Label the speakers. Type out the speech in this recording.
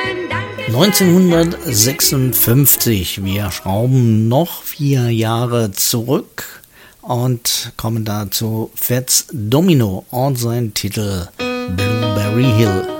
Speaker 1: 1956, wir schrauben noch 4 Jahre zurück und kommen da zu Fats Domino und sein Titel Blueberry Hill.